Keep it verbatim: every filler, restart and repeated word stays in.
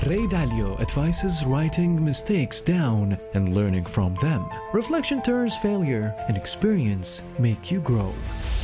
Ray Dalio advises writing mistakes down and learning from them. Reflection turns failure and experience make you grow.